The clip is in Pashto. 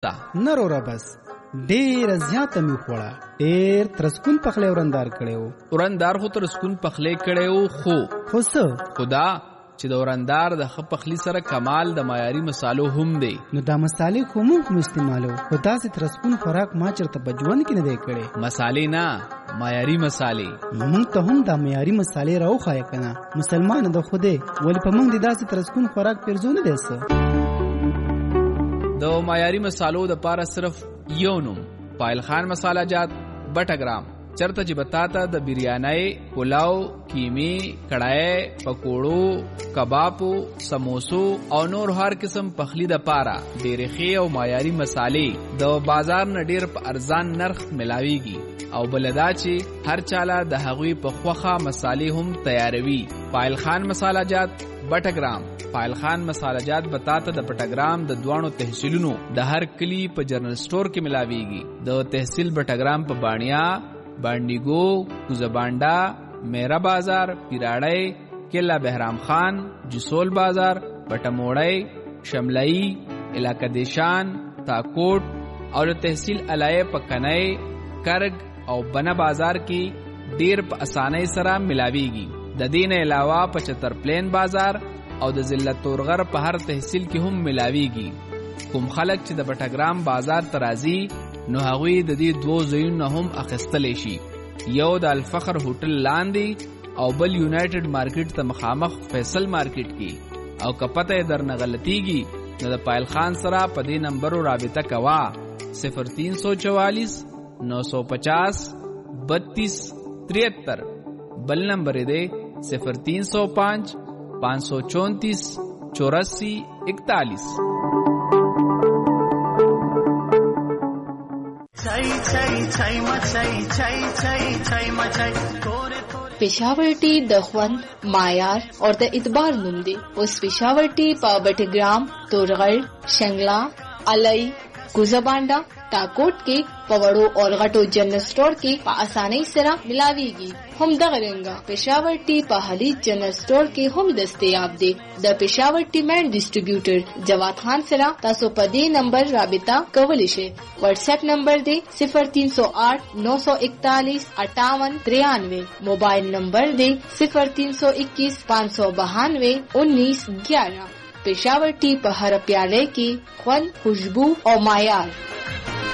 نستا. نرورا بس ډیر زیاته می خوړه. ډیر ترسکون پخلی ورندار کړو. ورندار خو ترسکون پخلی کړو خو څه خدا چې د ورندار د خ پخلی سره کمال د معیاري مصالو هم دی. نو دا مصالې کوم استعمالو خو داسې ترسکون خوراک ما چرته بجوان کې نه دی کړي. مصالې نه معیاري مصالې. مونږ ته هم دا معیاري مصالې راوخایه کنه. مسلمان د خوده ولې په مونږ داسې ترسکون خوراک پرځونه دیسه. د معیاري مصالو د پاره صرف یو نوم پایل خان مساله جات بټګرام چرته چې بتاتا د بریانای پلاو کیمی کڑای پکوړو کبابو سموسو او نور هر قسم پخلی د پاره ډېرې ښې او معیاري مصالې د بازار نه ډېر په ارزان نرخ ملاويږي او بلدا چې هر چاله د هغوی په خوخه مصالې هم تیاروي. پایل خان مساله جات بټګرام. پایل خان مساله جات بتاته د بټګرام د دوانو تحصیلونو د هر کلی په جنرال سٹور کې ملاويږي. د تحصیل بټګرام په بانیا بانډیګو کوزبانډا میرا بازار پیراړی کلا بهرام خان جسول بازار بټموړی شملئی علاقہ دیشان تاکوټ او تحصیل علای پکنای کرگ او بنا بازار کې ډیر په اسانۍ سره ملاويږي. د دین علاوه 75 پلین بازار او د ضلع تورغر په هر تحصیل کې هم ملاويږي. کوم خلک چې د بټګرام بازار ترازی نو هغوی د دې دوه ځایونو هم اخیستلی شي. یو د الفخر هوټل لاندې او بل یونایټډ مارکیټ ته مخامخ فیصل مارکیټ کې. او که پته یې درنه غلطیږي نو د پایل خان سره په دې نمبرو رابطه کوه 0344 950 32 73. بل نمبر دی 0305 534 84 41. Peshawar टी د خوند معیار اور د اعتبار نوم دی. اوس Peshawar टी په بټګرام تورغړ شنگلا علي کوزبانډا ټاکوټ کې پوړو اور غټو جنرل سٹور کې په اسانۍ سره ملاويږي. هم دغه رنګه Peshawar टी په حلی جنرل سٹور کې هم دستیاب دی. د Peshawar टी مین ډیسټریبیوټر جواد خان سره تاسو په دې نمبر رابطه کولی شئ. واتس اپ نمبر دی 0308 941 5893. موبایل نمبر دی 0321 592 1911. Peshawar टी په هر پیاله کې خوند خوشبو او معیار.